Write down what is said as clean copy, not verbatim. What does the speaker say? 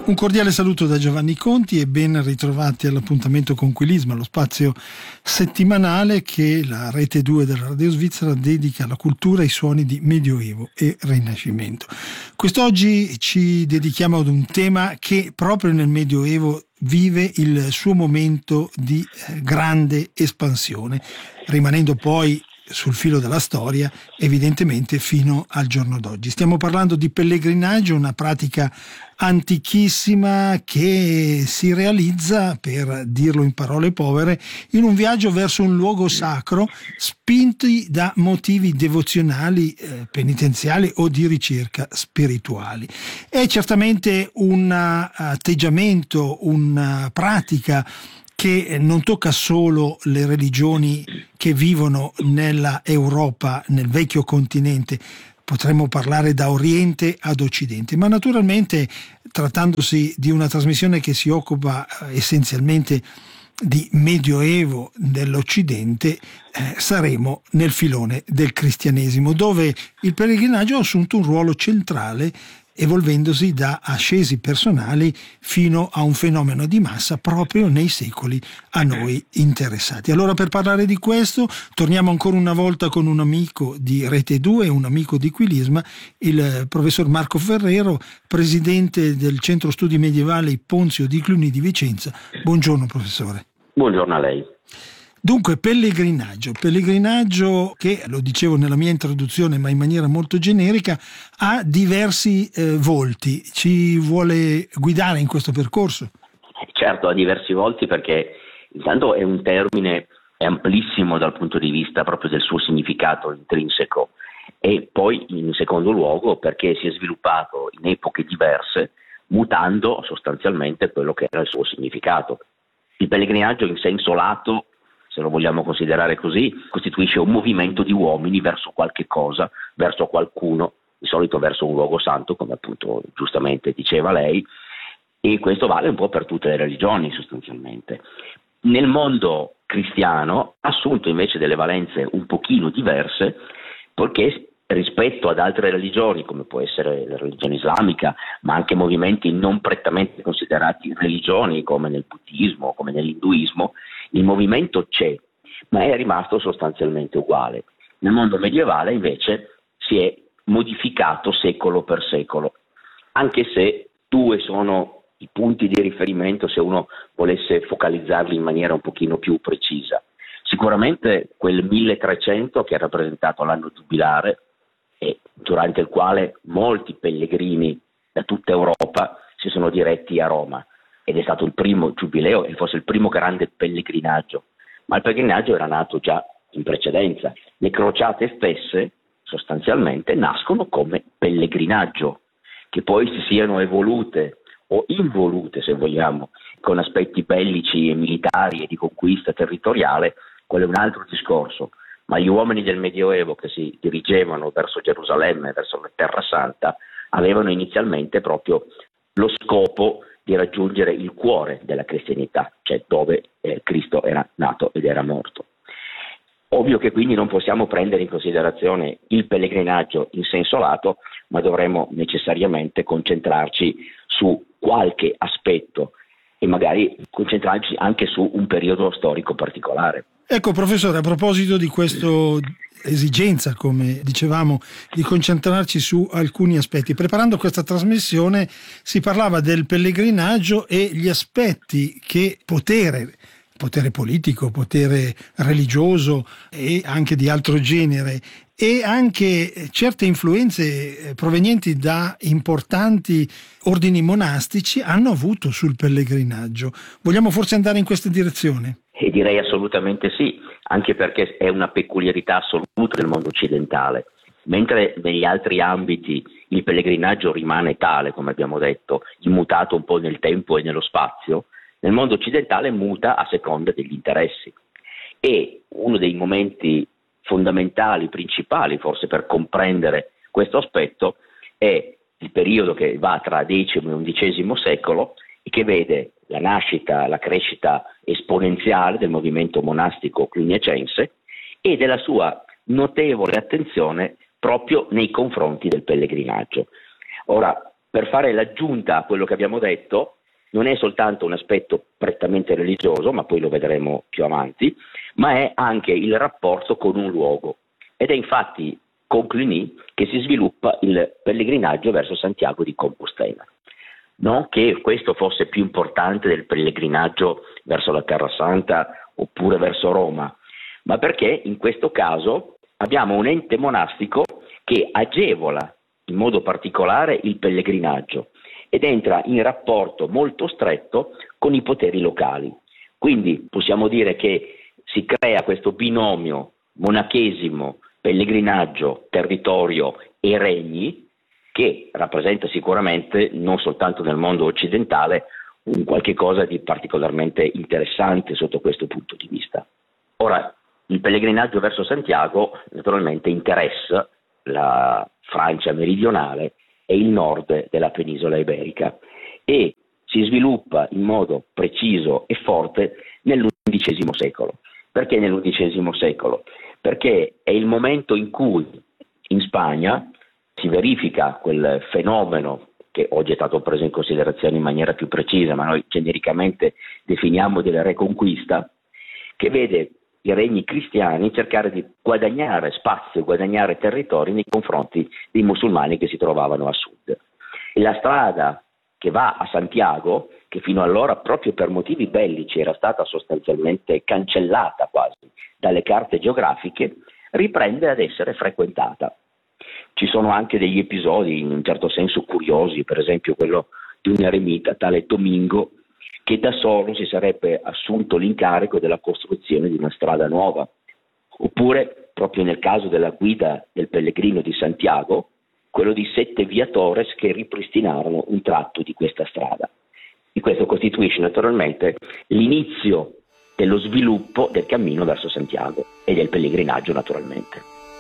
Un cordiale saluto da Giovanni Conti e ben ritrovati all'appuntamento con Quilisma, lo spazio settimanale che la Rete 2 della Radio Svizzera dedica alla cultura e ai suoni di Medioevo e Rinascimento. Quest'oggi ci dedichiamo ad un tema che proprio nel Medioevo vive il suo momento di grande espansione, rimanendo poi sul filo della storia, evidentemente fino al giorno d'oggi. Stiamo parlando di pellegrinaggio, una pratica antichissima che si realizza, per dirlo in parole povere, in un viaggio verso un luogo sacro, spinti da motivi devozionali, penitenziali o di ricerca spirituali. È certamente un atteggiamento, una pratica che non tocca solo le religioni che vivono nella Europa, nel vecchio continente, potremmo parlare da Oriente ad Occidente, ma naturalmente, trattandosi di una trasmissione che si occupa essenzialmente di Medioevo dell'Occidente, saremo nel filone del cristianesimo, dove il pellegrinaggio ha assunto un ruolo centrale, evolvendosi da ascesi personali fino a un fenomeno di massa proprio nei secoli a noi interessati. Allora, per parlare di questo torniamo ancora una volta con un amico di Rete 2, un amico di Quilisma, il professor Marco Ferrero, presidente del Centro Studi Medievali Ponzio di Cluny di Vicenza. Buongiorno professore. Buongiorno a lei. Dunque, pellegrinaggio che, lo dicevo nella mia introduzione ma in maniera molto generica, ha diversi volti. Ci vuole guidare in questo percorso? Certo, ha diversi volti, perché intanto è un termine amplissimo dal punto di vista proprio del suo significato intrinseco, e poi in secondo luogo perché si è sviluppato in epoche diverse, mutando sostanzialmente quello che era il suo significato. Il pellegrinaggio in senso lato, se lo vogliamo considerare così, costituisce un movimento di uomini verso qualche cosa, verso qualcuno, di solito verso un luogo santo, come appunto giustamente diceva lei, e questo vale un po' per tutte le religioni sostanzialmente. Nel mondo cristiano ha assunto invece delle valenze un pochino diverse, perché rispetto ad altre religioni, come può essere la religione islamica, ma anche movimenti non prettamente considerati religioni, come nel buddismo, come nell'induismo, il movimento c'è, ma è rimasto sostanzialmente uguale. Nel mondo medievale invece si è modificato secolo per secolo, anche se due sono i punti di riferimento se uno volesse focalizzarli in maniera un pochino più precisa. Sicuramente quel 1300 che ha rappresentato l'anno giubilare, e durante il quale molti pellegrini da tutta Europa si sono diretti a Roma, ed è stato il primo giubileo e forse il primo grande pellegrinaggio, ma il pellegrinaggio era nato già in precedenza. Le crociate stesse sostanzialmente nascono come pellegrinaggio, che poi si siano evolute o involute, se vogliamo, con aspetti bellici e militari e di conquista territoriale, quello è un altro discorso. Ma gli uomini del Medioevo che si dirigevano verso Gerusalemme, verso la Terra Santa, avevano inizialmente proprio lo scopo di raggiungere il cuore della cristianità, cioè dove Cristo era nato ed era morto. Ovvio che quindi non possiamo prendere in considerazione il pellegrinaggio in senso lato, ma dovremmo necessariamente concentrarci su qualche aspetto e magari concentrarci anche su un periodo storico particolare. Ecco professore, a proposito di questa esigenza, come dicevamo, di concentrarci su alcuni aspetti, preparando questa trasmissione si parlava del pellegrinaggio e gli aspetti che potere politico, potere religioso e anche di altro genere, e anche certe influenze provenienti da importanti ordini monastici hanno avuto sul pellegrinaggio. Vogliamo forse andare in questa direzione? E direi assolutamente sì, anche perché è una peculiarità assoluta del mondo occidentale. Mentre negli altri ambiti il pellegrinaggio rimane tale, come abbiamo detto, immutato un po' nel tempo e nello spazio, nel mondo occidentale muta a seconda degli interessi. E uno dei momenti fondamentali, principali forse per comprendere questo aspetto, è il periodo che va tra X e XI secolo e che vede la nascita, la crescita esponenziale del movimento monastico cluniacense e della sua notevole attenzione proprio nei confronti del pellegrinaggio. Ora, per fare l'aggiunta a quello che abbiamo detto, non è soltanto un aspetto prettamente religioso, ma poi lo vedremo più avanti, ma è anche il rapporto con un luogo. Ed è infatti con Cluny che si sviluppa il pellegrinaggio verso Santiago di Compostela. Non che questo fosse più importante del pellegrinaggio verso la Terra Santa oppure verso Roma, ma perché in questo caso abbiamo un ente monastico che agevola in modo particolare il pellegrinaggio ed entra in rapporto molto stretto con i poteri locali. Quindi possiamo dire che si crea questo binomio monachesimo, pellegrinaggio, territorio e regni, che rappresenta sicuramente non soltanto nel mondo occidentale un qualche cosa di particolarmente interessante sotto questo punto di vista. Ora, il pellegrinaggio verso Santiago naturalmente interessa la Francia meridionale e il nord della penisola iberica e si sviluppa in modo preciso e forte nell'undicesimo secolo. Perché nell'undicesimo secolo? Perché è il momento in cui in Spagna si verifica quel fenomeno che oggi è stato preso in considerazione in maniera più precisa, ma noi genericamente definiamo della Reconquista, che vede i regni cristiani cercare di guadagnare spazio, guadagnare territori nei confronti dei musulmani che si trovavano a sud. E la strada che va a Santiago, che fino allora proprio per motivi bellici era stata sostanzialmente cancellata quasi dalle carte geografiche, riprende ad essere frequentata. Ci sono anche degli episodi in un certo senso curiosi, per esempio quello di un eremita tale Domingo, che da solo si sarebbe assunto l'incarico della costruzione di una strada nuova. Oppure, proprio nel caso della guida del pellegrino di Santiago, quello di 7 viatores che ripristinarono un tratto di questa strada. E questo costituisce naturalmente l'inizio dello sviluppo del cammino verso Santiago e del pellegrinaggio naturalmente.